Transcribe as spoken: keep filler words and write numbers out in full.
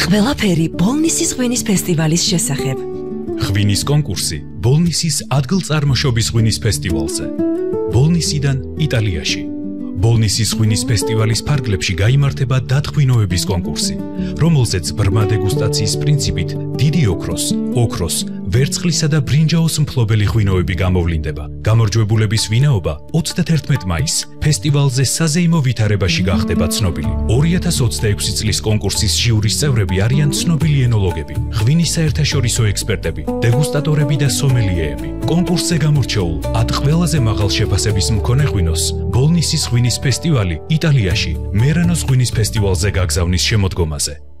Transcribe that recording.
ყველაფერი ბოლნისის ღვინის ფესტივალის შესახებ. ღვინის კონკურსი ბოლნისის ადგილწარმოშობის ღვინის ფესტივალზე. ბოლნისიდან იტალიაში. ბოლნისის ღვინის ფესტივალის ფარგლებში გაიმართება დათღვინოების კონკურსი, რომელზეც ბრმა დეგუსტაციის პრინციპით დიდი ოქროს, ოქროს, ვერცხლისა და ბრინჯაოს მფლობელი ღვინოები გამოვლინდება. გამარჯვებულების ვინაობა ოცდაათერთმეტ მაისს ფესტივალზე საზეიმო ვითარებაში გახდება ცნობილი. ორი ათას ოცდაექვსი წლის კონკურსის ჟიურის წევრები არიან ცნობილი ენოლოგები, ღვინის საერთაშორისო ექსპერტები, დეგუსტატორები და სომელიეები. კონკურსზე გამორჩეულ ათ ყველაზე მაღალ შეფასების მქონე ღვინოს ბოლნისის ღვინის ფესტივალი იტალიაში მერანოს ღვინის ფესტივალზე გაგზავნის შემოდგომაზე.